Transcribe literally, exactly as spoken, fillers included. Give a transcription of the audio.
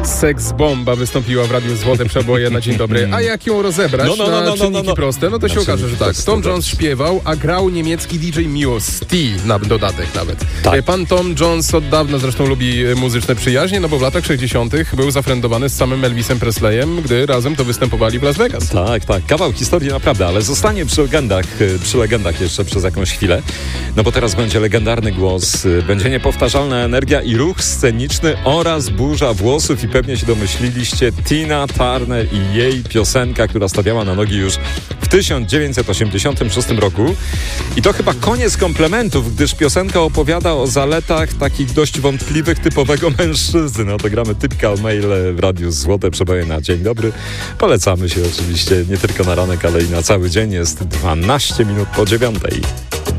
Seks Bomba wystąpiła w Radiu Złote Przeboje na Dzień Dobry. A jak ją rozebrać no, no, no, na no, czynniki no, no. proste, no to się Na okaże, że tak. proste, Tom Jones dobrze. śpiewał, a grał niemiecki D J Muse T na dodatek nawet. Tak. Pan Tom Jones od dawna zresztą lubi muzyczne przyjaźnie, no bo w latach sześćdziesiątych był zafrendowany z samym Elvisem Presleyem, gdy razem to występowali w Las Vegas. Tak, tak. Kawał historii naprawdę, ale zostanie przy legendach, przy legendach jeszcze przez jakąś chwilę. No bo teraz będzie legendarny głos, będzie niepowtarzalna energia i ruch sceniczny oraz burza włosów i pewnie się domyśliliście, Tina Turner i jej piosenka, która stawiała na nogi już w tysiąc dziewięćset osiemdziesiątym szóstym roku. I to chyba koniec komplementów, gdyż piosenka opowiada o zaletach takich dość wątpliwych typowego mężczyzny. No to gramy Typical Male w Radiu Złote Przeboje na Dzień Dobry. Polecamy się oczywiście nie tylko na ranek, ale i na cały dzień. Jest dwanaście minut po dziewiątej.